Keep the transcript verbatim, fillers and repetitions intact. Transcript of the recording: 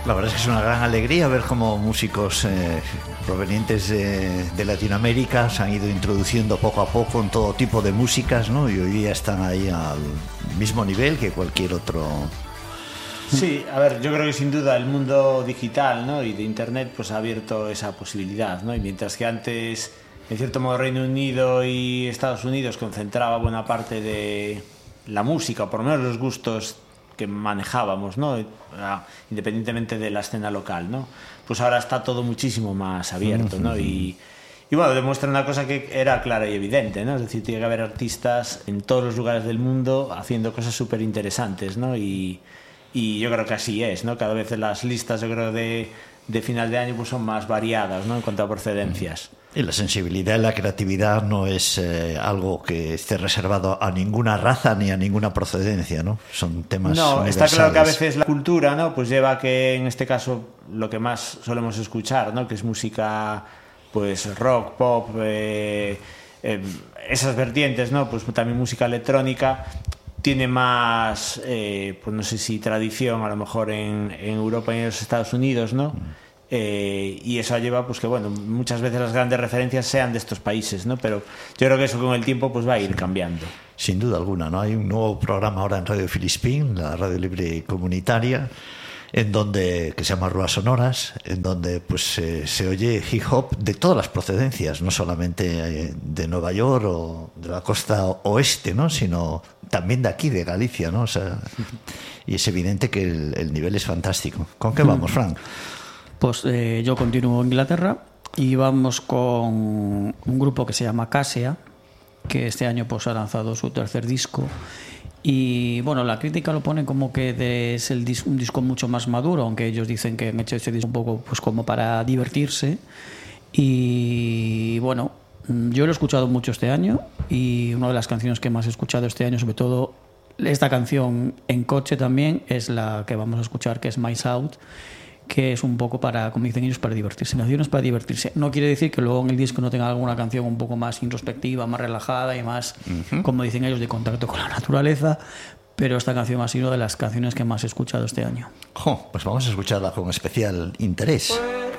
La verdad es que es una gran alegría ver cómo músicos eh, provenientes de, de Latinoamérica se han ido introduciendo poco a poco en todo tipo de músicas, ¿no? Y hoy día están ahí al mismo nivel que cualquier otro. Sí, a ver, yo creo que sin duda el mundo digital, ¿no? Y de Internet pues ha abierto esa posibilidad, ¿no? Y mientras que antes, en cierto modo, Reino Unido y Estados Unidos concentraba buena parte de la música, o por lo menos los gustos que manejábamos, ¿no? Independientemente de la escena local, ¿no? Pues ahora está todo muchísimo más abierto, ¿no? Y, y bueno, demuestra una cosa que era clara y evidente, ¿no? Es decir, tiene que haber artistas en todos los lugares del mundo haciendo cosas súper interesantes, ¿no? Y, y yo creo que así es, ¿no? Cada vez las listas, yo creo, de, de final de año pues son más variadas, ¿no? En cuanto a procedencias. Y la sensibilidad y la creatividad no es eh, algo que esté reservado a ninguna raza ni a ninguna procedencia, ¿no? Son temas No, universales. está claro que a veces la cultura, ¿no? Pues lleva a que en este caso lo que más solemos escuchar, ¿no? Que es música, pues rock, pop, eh, eh, esas vertientes, ¿no? Pues también música electrónica tiene más, eh, pues no sé si tradición a lo mejor en, en Europa y en los Estados Unidos, ¿no? Mm. Eh, y eso lleva pues que bueno, muchas veces las grandes referencias sean de estos países, ¿no? Pero yo creo que eso con el tiempo pues va a ir cambiando. Sin duda alguna, ¿no? Hay un nuevo programa ahora en Radio Filispín, la radio libre comunitaria, en donde, que se llama Ruas Sonoras, en donde pues eh, se oye hip hop de todas las procedencias, no solamente eh, de Nueva York o de la costa oeste, ¿no? Sino también de aquí, de Galicia, ¿no? O sea, y es evidente que el, el nivel es fantástico. ¿Con qué vamos, Frank? Pues eh, yo continúo en Inglaterra y vamos con un grupo que se llama Cassia, que este año pues ha lanzado su tercer disco. Y bueno, la crítica lo pone como que de, es el dis, un disco mucho más maduro, aunque ellos dicen que han hecho este disco un poco pues como para divertirse. Y bueno, yo lo he escuchado mucho este año y una de las canciones que más he escuchado este año, sobre todo esta canción en coche también, es la que vamos a escuchar, que es My Out, que es un poco para, como dicen ellos, para divertirse. Canciones para divertirse. No quiere decir que luego en el disco no tenga alguna canción un poco más introspectiva, más relajada y más, uh-huh. como dicen ellos, de contacto con la naturaleza, pero esta canción ha sido de las canciones que más he escuchado este año. Jo, pues vamos a escucharla con especial interés.